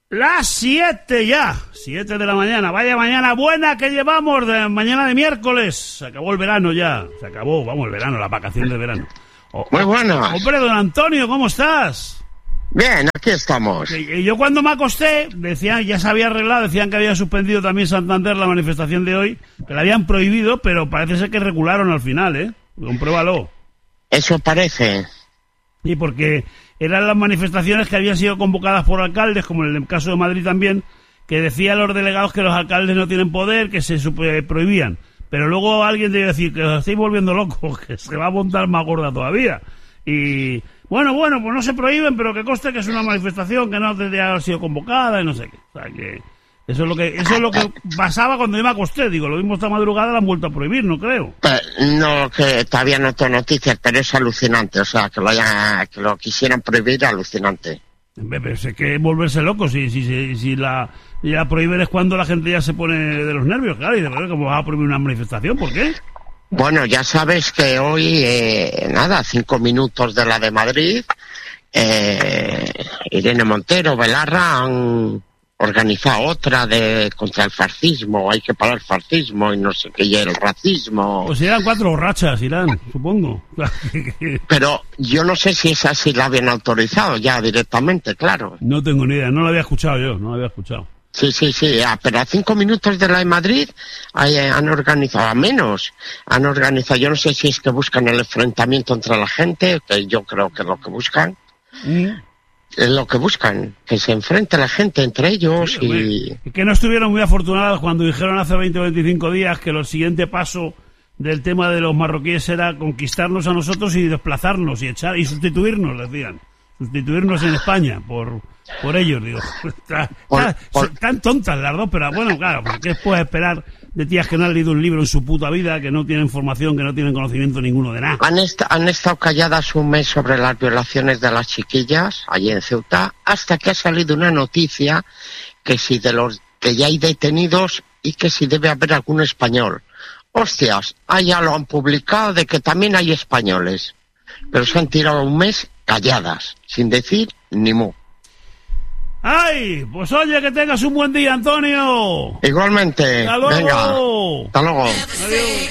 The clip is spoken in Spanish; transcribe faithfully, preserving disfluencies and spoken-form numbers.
Las siete ya, siete de la mañana. Vaya mañana buena que llevamos, de mañana de miércoles. Se acabó el verano ya, se acabó, vamos, el verano, la vacación de verano. Oh, Muy buenas. Hombre, don Antonio, ¿cómo estás? Bien, aquí estamos. Y, y yo cuando me acosté, decían, ya se había arreglado, decían que había suspendido también Santander la manifestación de hoy, que la habían prohibido, pero parece ser que regularon al final, ¿eh? Compruébalo. Eso parece. Y porque eran las manifestaciones que habían sido convocadas por alcaldes, como en el caso de Madrid también, que decían los delegados que los alcaldes no tienen poder, que se super, prohibían. Pero luego alguien debe decir que os estáis volviendo locos, que se va a montar más gorda todavía. Y bueno, bueno, pues no se prohíben, pero que conste que es una manifestación que no debería haber sido convocada y no sé qué. O sea que eso es lo que eso es lo que pasaba cuando yo me acosté. Digo, lo mismo esta madrugada la han vuelto a prohibir, no creo. Pero no, que todavía no tengo noticias, pero es alucinante. O sea, que lo haya, que lo quisieran prohibir, alucinante. Pero es que volverse loco, si, si, si, si la, la prohíben es cuando la gente ya se pone de los nervios, claro, y de verdad, ¿cómo vas a prohibir una manifestación? ¿Por qué? Bueno, ya sabes que hoy, eh, nada, cinco minutos de la de Madrid, eh, Irene Montero, Belarra han organizado otra de contra el fascismo, hay que parar el fascismo y no sé qué, y el racismo. Pues eran cuatro borrachas, Irán, supongo. Pero yo no sé si esa sí la habían autorizado ya directamente, claro. No tengo ni idea, no la había escuchado yo, no la había escuchado. Sí, sí, sí, ah, pero a cinco minutos de la de Madrid hay, han organizado, a menos, han organizado, yo no sé si es que buscan el enfrentamiento entre la gente, que yo creo que es lo que buscan. ¿Mm? Es lo que buscan, que se enfrente la gente entre ellos. Sí, y... que no estuvieron muy afortunados cuando dijeron hace veinte o veinticinco días que el siguiente paso del tema de los marroquíes era conquistarnos a nosotros y desplazarnos y echar y sustituirnos, decían. Sustituirnos en España por por ellos, digo. Está, por, está, por... Tan tontas las dos, pero bueno, claro, ¿qué puedes esperar de tías que no han leído un libro en su puta vida, que no tienen formación, que no tienen conocimiento ninguno de nada? Han, est han estado calladas un mes sobre las violaciones de las chiquillas, allí en Ceuta, hasta que ha salido una noticia que si de los que ya hay detenidos y que si debe haber algún español. Hostias, allá lo han publicado de que también hay españoles, pero se han tirado un mes calladas, sin decir ni mu. ¡Ay! Pues oye, que tengas un buen día, Antonio. Igualmente. ¡Hasta luego! Venga, hasta luego. Adiós.